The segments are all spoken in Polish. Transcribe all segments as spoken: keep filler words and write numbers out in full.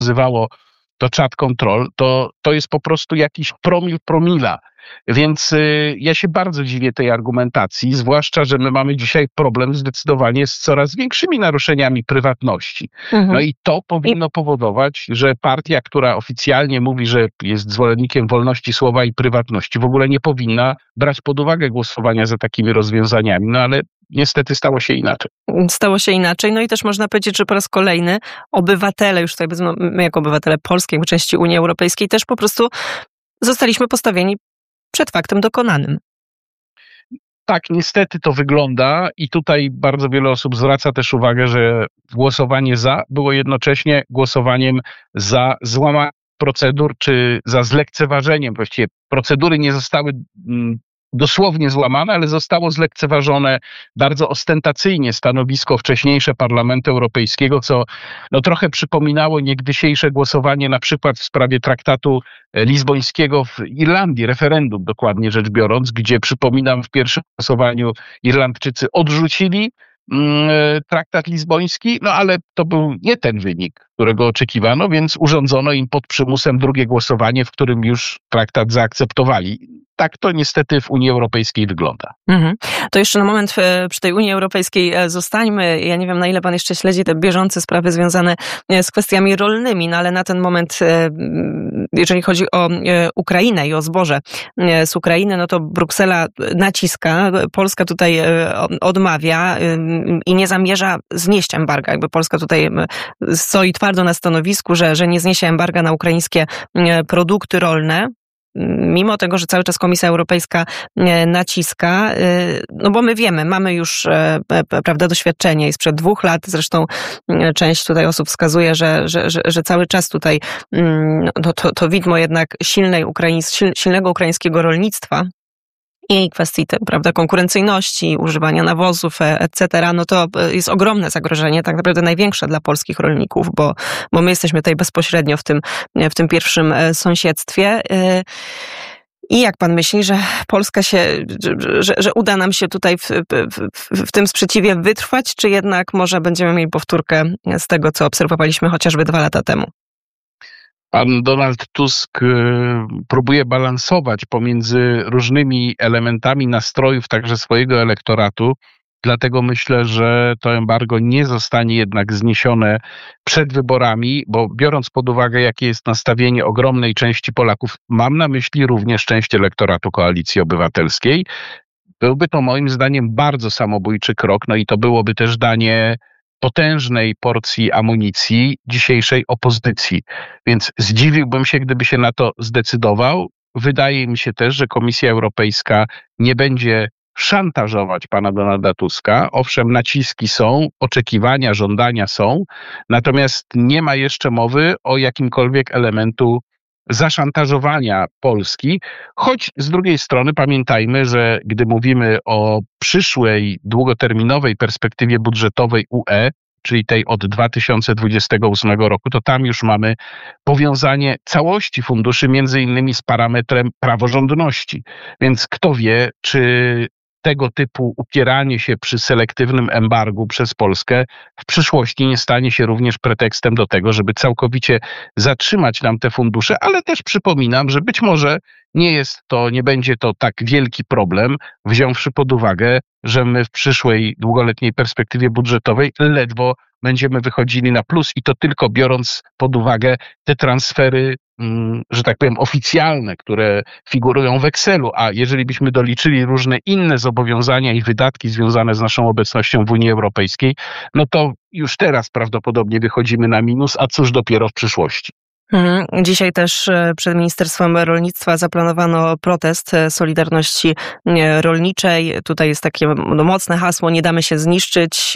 nazywało to chat control, to, to jest po prostu jakiś promil promila. Więc y, ja się bardzo dziwię tej argumentacji, zwłaszcza, że my mamy dzisiaj problem zdecydowanie z coraz większymi naruszeniami prywatności. Mhm. No i to powinno powodować, że partia, która oficjalnie mówi, że jest zwolennikiem wolności słowa i prywatności, w ogóle nie powinna brać pod uwagę głosowania za takimi rozwiązaniami. No ale niestety stało się inaczej. Stało się inaczej. No i też można powiedzieć, że po raz kolejny obywatele, już tutaj my jako obywatele polskiej części Unii Europejskiej też po prostu zostaliśmy postawieni przed faktem dokonanym. Tak, niestety to wygląda i tutaj bardzo wiele osób zwraca też uwagę, że głosowanie za było jednocześnie głosowaniem za złamaniem procedur, czy za zlekceważeniem. Właściwie procedury nie zostały mm, dosłownie złamane, ale zostało zlekceważone bardzo ostentacyjnie stanowisko wcześniejsze Parlamentu Europejskiego, co no, trochę przypominało niegdysiejsze głosowanie na przykład w sprawie traktatu lizbońskiego w Irlandii, referendum dokładnie rzecz biorąc, gdzie przypominam w pierwszym głosowaniu Irlandczycy odrzucili traktat lizboński, no ale to był nie ten wynik, którego oczekiwano, więc urządzono im pod przymusem drugie głosowanie, w którym już traktat zaakceptowali. Tak to niestety w Unii Europejskiej wygląda. Mhm. To jeszcze na moment przy tej Unii Europejskiej zostańmy. Ja nie wiem, na ile pan jeszcze śledzi te bieżące sprawy związane z kwestiami rolnymi, no ale na ten moment, jeżeli chodzi o Ukrainę i o zboże z Ukrainy, no to Bruksela naciska, Polska tutaj odmawia i nie zamierza znieść embarga. Jakby Polska tutaj stoi twardo na stanowisku, że, że nie zniesie embarga na ukraińskie produkty rolne, mimo tego, że cały czas Komisja Europejska naciska, no bo my wiemy, mamy już, prawda, doświadczenie i sprzed dwóch lat, zresztą część tutaj osób wskazuje, że, że, że, że cały czas tutaj no to, to widmo jednak silnej ukraińs, silnego ukraińskiego rolnictwa i kwestii te, prawda, konkurencyjności, używania nawozów, et cetera, no to jest ogromne zagrożenie, tak naprawdę największe dla polskich rolników, bo, bo my jesteśmy tutaj bezpośrednio w tym, w tym pierwszym sąsiedztwie. I jak pan myśli, że Polska się, że, że uda nam się tutaj w, w, w tym sprzeciwie wytrwać, czy jednak może będziemy mieli powtórkę z tego, co obserwowaliśmy chociażby dwa lata temu? Pan Donald Tusk próbuje balansować pomiędzy różnymi elementami nastrojów także swojego elektoratu. Dlatego myślę, że to embargo nie zostanie jednak zniesione przed wyborami, bo biorąc pod uwagę, jakie jest nastawienie ogromnej części Polaków, mam na myśli również część elektoratu Koalicji Obywatelskiej, byłby to moim zdaniem bardzo samobójczy krok, no i to byłoby też danie potężnej porcji amunicji dzisiejszej opozycji. Więc zdziwiłbym się, gdyby się na to zdecydował. Wydaje mi się też, że Komisja Europejska nie będzie szantażować pana Donalda Tuska. Owszem, naciski są, oczekiwania, żądania są, natomiast nie ma jeszcze mowy o jakimkolwiek elementu zaszantażowania Polski, choć z drugiej strony pamiętajmy, że gdy mówimy o przyszłej, długoterminowej perspektywie budżetowej U E, czyli tej od dwa tysiące dwudziestego ósmego roku, to tam już mamy powiązanie całości funduszy między innymi z parametrem praworządności. Więc kto wie, czy tego typu upieranie się przy selektywnym embargu przez Polskę w przyszłości nie stanie się również pretekstem do tego, żeby całkowicie zatrzymać nam te fundusze, ale też przypominam, że być może nie jest to, nie będzie to tak wielki problem, wziąwszy pod uwagę, że my w przyszłej długoletniej perspektywie budżetowej ledwo będziemy wychodzili na plus i to tylko biorąc pod uwagę te transfery, że tak powiem, oficjalne, które figurują w Excelu, a jeżeli byśmy doliczyli różne inne zobowiązania i wydatki związane z naszą obecnością w Unii Europejskiej, no to już teraz prawdopodobnie wychodzimy na minus, a cóż dopiero w przyszłości. Dzisiaj też przed Ministerstwem Rolnictwa zaplanowano protest Solidarności Rolniczej. Tutaj jest takie no, mocne hasło, nie damy się zniszczyć.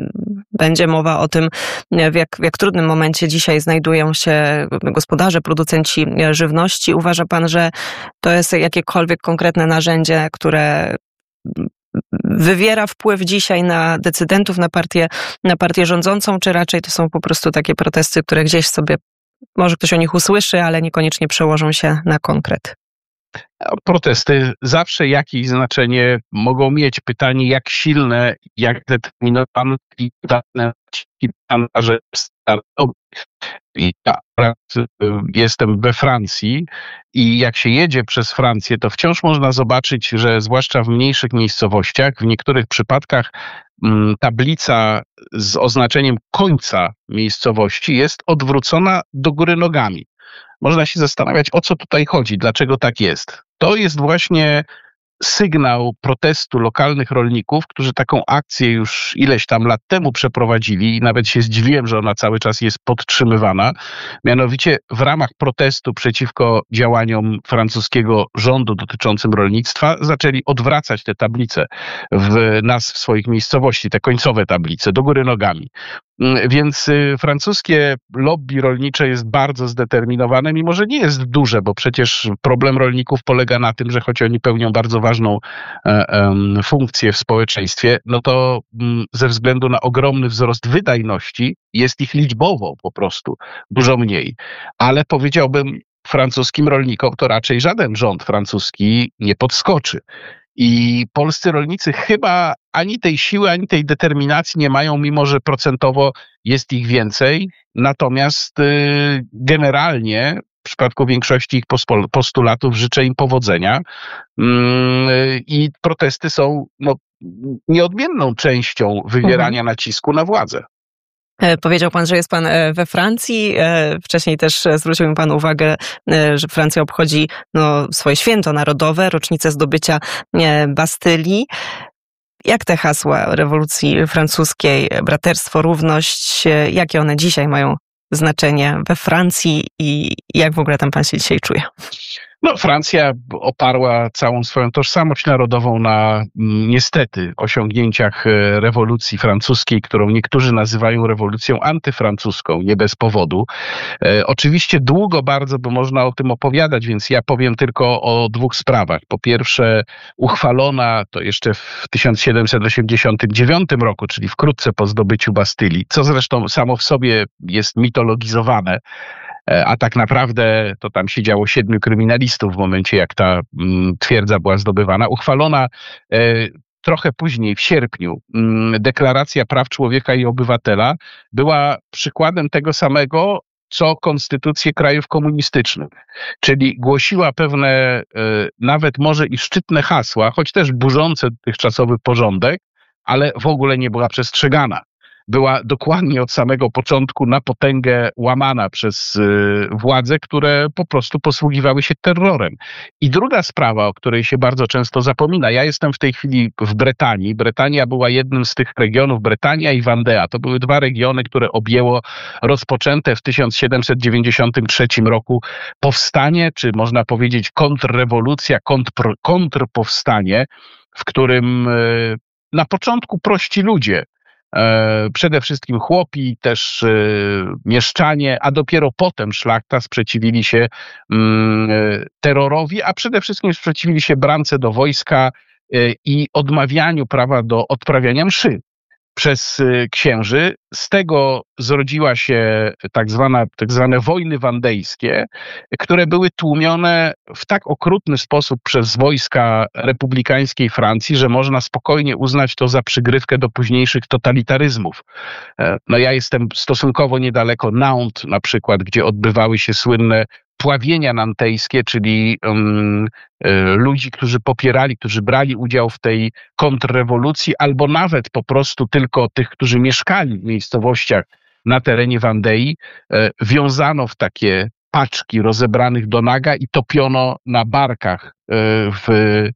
Będzie mowa o tym, w jak, w jak trudnym momencie dzisiaj znajdują się gospodarze, producenci żywności. Uważa pan, że to jest jakiekolwiek konkretne narzędzie, które wywiera wpływ dzisiaj na decydentów, na partię, na partię rządzącą, czy raczej to są po prostu takie protesty, które gdzieś sobie może ktoś o nich usłyszy, ale niekoniecznie przełożą się na konkret? Protesty zawsze jakieś znaczenie mogą mieć. Pytanie, jak silne, jak determinowane i dane że i ja jestem we Francji i jak się jedzie przez Francję, to wciąż można zobaczyć, że zwłaszcza w mniejszych miejscowościach, w niektórych przypadkach m, tablica z oznaczeniem końca miejscowości jest odwrócona do góry nogami. Można się zastanawiać, o co tutaj chodzi, dlaczego tak jest. To jest właśnie sygnał protestu lokalnych rolników, którzy taką akcję już ileś tam lat temu przeprowadzili i nawet się zdziwiłem, że ona cały czas jest podtrzymywana. Mianowicie w ramach protestu przeciwko działaniom francuskiego rządu dotyczącym rolnictwa zaczęli odwracać te tablice w nas w swoich miejscowości, te końcowe tablice, do góry nogami. Więc y, francuskie lobby rolnicze jest bardzo zdeterminowane, mimo że nie jest duże, bo przecież problem rolników polega na tym, że choć oni pełnią bardzo ważną e, e, funkcję w społeczeństwie, no to m, ze względu na ogromny wzrost wydajności jest ich liczbowo po prostu dużo mniej. Ale powiedziałbym, francuskim rolnikom to raczej żaden rząd francuski nie podskoczy. I polscy rolnicy chyba ani tej siły, ani tej determinacji nie mają, mimo że procentowo jest ich więcej. Natomiast y, generalnie w przypadku większości ich pospol- postulatów życzę im powodzenia. Mm, I protesty są no, nieodmienną częścią wywierania nacisku na władzę. E, Powiedział pan, że jest pan e, we Francji. E, Wcześniej też e, zwrócił mi pan uwagę, e, że Francja obchodzi no, swoje święto narodowe, rocznicę zdobycia e, Bastylii. Jak te hasła rewolucji francuskiej, braterstwo, równość, e, jakie one dzisiaj mają znaczenie we Francji i jak w ogóle tam pan się dzisiaj czuje? No, Francja oparła całą swoją tożsamość narodową na mm, niestety osiągnięciach e, rewolucji francuskiej, którą niektórzy nazywają rewolucją antyfrancuską, nie bez powodu. E, oczywiście długo bardzo by można o tym opowiadać, więc ja powiem tylko o dwóch sprawach. Po pierwsze, uchwalona to jeszcze w tysiąc siedemset osiemdziesiątym dziewiątym roku, czyli wkrótce po zdobyciu Bastylii, co zresztą samo w sobie jest mitologizowane, a tak naprawdę to tam siedziało siedmiu kryminalistów w momencie, jak ta mm, twierdza była zdobywana. Uchwalona e, trochę później, w sierpniu, mm, Deklaracja Praw Człowieka i Obywatela była przykładem tego samego, co konstytucje krajów komunistycznych. Czyli głosiła pewne, e, nawet może i szczytne hasła, choć też burzące dotychczasowy porządek, ale w ogóle nie była przestrzegana. Była dokładnie od samego początku na potęgę łamana przez y, władze, które po prostu posługiwały się terrorem. I druga sprawa, o której się bardzo często zapomina. Ja jestem w tej chwili w Bretanii. Bretania była jednym z tych regionów, Bretania i Wandea. To były dwa regiony, które objęło rozpoczęte w tysiąc siedemset dziewięćdziesiątym trzecim roku powstanie, czy można powiedzieć kontrrewolucja, kontr, kontrpowstanie, w którym y, na początku prości ludzie, E, przede wszystkim chłopi, też e, mieszczanie, a dopiero potem szlachta sprzeciwili się mm, e, terrorowi, a przede wszystkim sprzeciwili się brance do wojska e, i odmawianiu prawa do odprawiania mszy przez y, księży. Z tego zrodziła się tak zwana, tak zwane wojny wandejskie, które były tłumione w tak okrutny sposób przez wojska republikańskiej Francji, że można spokojnie uznać to za przygrywkę do późniejszych totalitaryzmów. E, No ja jestem stosunkowo niedaleko Nantes na przykład, gdzie odbywały się słynne pławienia nantejskie, czyli um, y, ludzi, którzy popierali, którzy brali udział w tej kontrrewolucji, albo nawet po prostu tylko tych, którzy mieszkali w miejscowościach na terenie Wandei, y, wiązano w takie paczki rozebranych do naga i topiono na barkach y, w, y,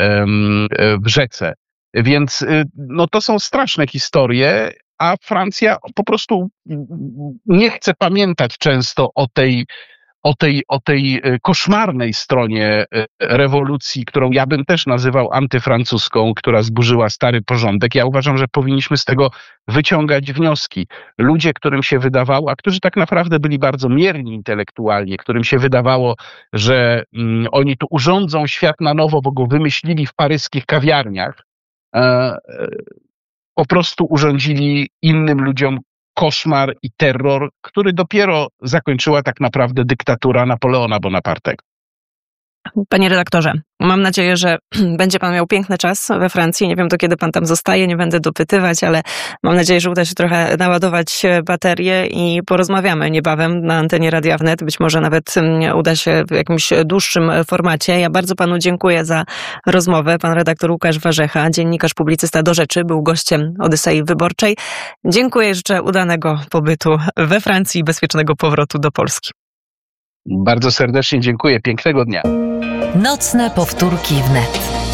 w rzece. Więc y, no to są straszne historie, a Francja po prostu nie chce pamiętać często o tej o tej, o tej koszmarnej stronie rewolucji, którą ja bym też nazywał antyfrancuską, która zburzyła stary porządek. Ja uważam, że powinniśmy z tego wyciągać wnioski. Ludzie, którym się wydawało, a którzy tak naprawdę byli bardzo mierni intelektualnie, którym się wydawało, że mm, oni tu urządzą świat na nowo, bo go wymyślili w paryskich kawiarniach, e, e, po prostu urządzili innym ludziom koszmar i terror, który dopiero zakończyła tak naprawdę dyktatura Napoleona Bonapartego. Panie redaktorze, mam nadzieję, że będzie pan miał piękny czas we Francji. Nie wiem, do kiedy pan tam zostaje, nie będę dopytywać, ale mam nadzieję, że uda się trochę naładować baterie i porozmawiamy niebawem na antenie Radia Wnet. Być może nawet uda się w jakimś dłuższym formacie. Ja bardzo panu dziękuję za rozmowę. Pan redaktor Łukasz Warzecha, dziennikarz, publicysta Do Rzeczy, był gościem Odysei Wyborczej. Dziękuję i życzę udanego pobytu we Francji i bezpiecznego powrotu do Polski. Bardzo serdecznie dziękuję. Pięknego dnia. Nocne powtórki wnet.